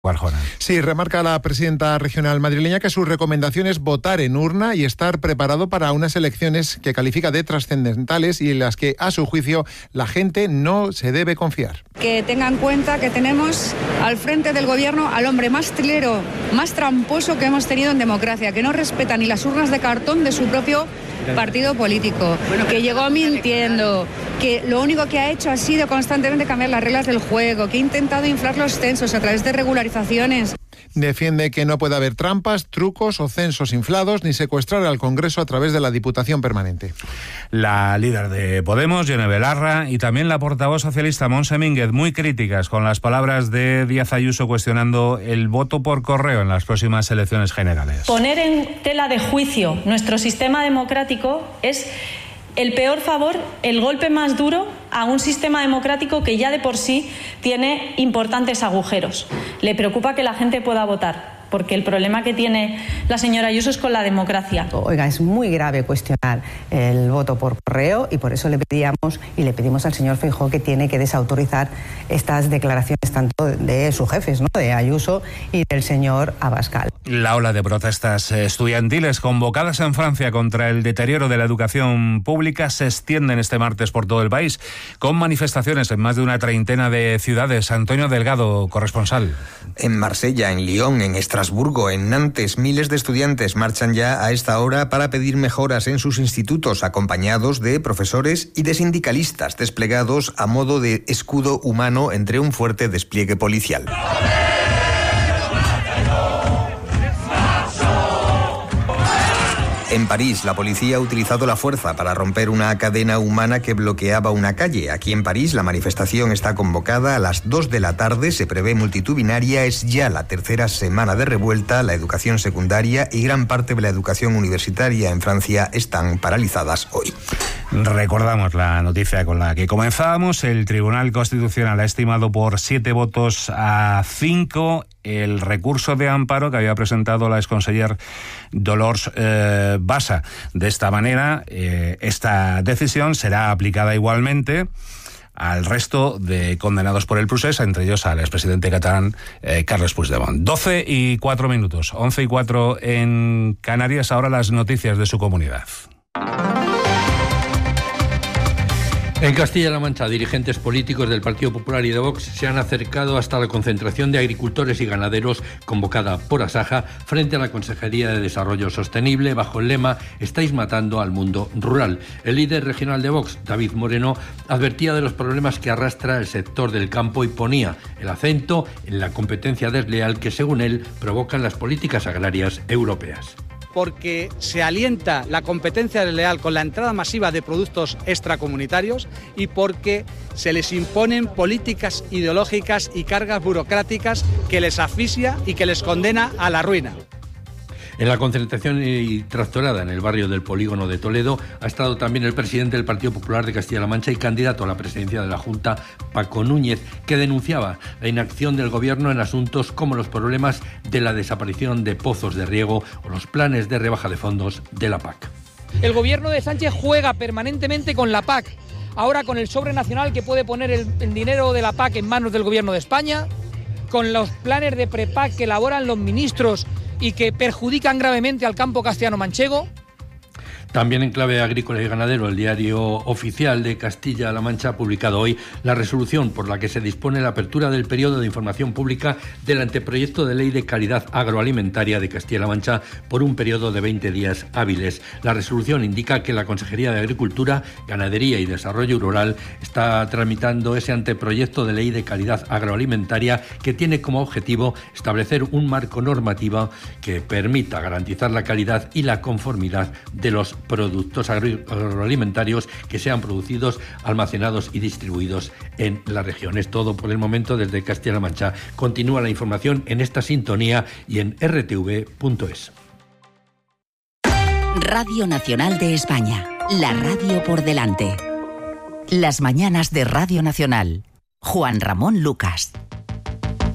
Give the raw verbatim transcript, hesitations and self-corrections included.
Arjona. Sí, remarca la presidenta regional madrileña que su recomendación es votar en urna y estar preparado para unas elecciones que califica de trascendentales y en las que, a su juicio, la gente no se debe confiar. Que tengan en cuenta que tenemos al frente del gobierno al hombre más trilero, más tramposo que hemos tenido en democracia, que no respeta ni las urnas de cartón de su propio partido político, que llegó mintiendo, que lo único que ha hecho ha sido constantemente cambiar las reglas del juego, que ha intentado inflar los censos a través de regularizaciones. Defiende que no puede haber trampas, trucos o censos inflados ni secuestrar al Congreso a través de la Diputación Permanente. La líder de Podemos, Yone Belarra, y también la portavoz socialista, Montse Mínguez, muy críticas con las palabras de Díaz Ayuso cuestionando el voto por correo en las próximas elecciones generales. Poner en tela de juicio nuestro sistema democrático es el peor favor, el golpe más duro a un sistema democrático que ya de por sí tiene importantes agujeros. Le preocupa que la gente pueda votar, porque el problema que tiene la señora Ayuso es con la democracia. Oiga, es muy grave cuestionar el voto por correo y por eso le pedíamos y le pedimos al señor Feijóo que tiene que desautorizar estas declaraciones tanto de sus jefes, ¿no?, de Ayuso y del señor Abascal. La ola de protestas estudiantiles convocadas en Francia contra el deterioro de la educación pública se extienden este martes por todo el país, con manifestaciones en más de una treintena de ciudades. Antonio Delgado, corresponsal. En Marsella, en Lyon, en Estrasburgo, en Nantes, miles de estudiantes marchan ya a esta hora para pedir mejoras en sus institutos, acompañados de profesores y de sindicalistas desplegados a modo de escudo humano entre un fuerte despliegue policial. En París, la policía ha utilizado la fuerza para romper una cadena humana que bloqueaba una calle. Aquí en París, la manifestación está convocada a las dos de la tarde, se prevé multitudinaria, es ya la tercera semana de revuelta, la educación secundaria y gran parte de la educación universitaria en Francia están paralizadas hoy. Recordamos la noticia con la que comenzábamos. El Tribunal Constitucional ha estimado por siete votos a cinco el recurso de amparo que había presentado la exconseller Dolors eh, Bassa. De esta manera, eh, esta decisión será aplicada igualmente al resto de condenados por el procés, entre ellos al expresidente catalán eh, Carles Puigdemont. doce y cuatro minutos, once y cuatro en Canarias. Ahora las noticias de su comunidad. En Castilla-La Mancha, dirigentes políticos del Partido Popular y de Vox se han acercado hasta la concentración de agricultores y ganaderos convocada por Asaja frente a la Consejería de Desarrollo Sostenible bajo el lema «Estáis matando al mundo rural». El líder regional de Vox, David Moreno, advertía de los problemas que arrastra el sector del campo y ponía el acento en la competencia desleal que, según él, provocan las políticas agrarias europeas. Porque se alienta la competencia desleal con la entrada masiva de productos extracomunitarios y porque se les imponen políticas ideológicas y cargas burocráticas que les asfixia y que les condena a la ruina. En la concentración y tractorada en el barrio del Polígono de Toledo ha estado también el presidente del Partido Popular de Castilla-La Mancha y candidato a la presidencia de la Junta, Paco Núñez, que denunciaba la inacción del gobierno en asuntos como los problemas de la desaparición de pozos de riego o los planes de rebaja de fondos de la P A C. El gobierno de Sánchez juega permanentemente con la P A C, ahora con el sobre nacional que puede poner el, el dinero de la P A C en manos del gobierno de España, con los planes de pre-P A C que elaboran los ministros y que perjudican gravemente al campo castellano-manchego. También en clave agrícola y ganadero, el diario oficial de Castilla-La Mancha ha publicado hoy la resolución por la que se dispone la apertura del periodo de información pública del anteproyecto de ley de calidad agroalimentaria de Castilla-La Mancha por un periodo de veinte días hábiles. La resolución indica que la Consejería de Agricultura, Ganadería y Desarrollo Rural está tramitando ese anteproyecto de ley de calidad agroalimentaria que tiene como objetivo establecer un marco normativo que permita garantizar la calidad y la conformidad de los productos agroalimentarios que sean producidos, almacenados y distribuidos en la región. Es todo por el momento desde Castilla-La Mancha. Continúa la información en esta sintonía y en r t v punto es. Radio Nacional de España, la radio por delante. Las mañanas de Radio Nacional. Juan Ramón Lucas.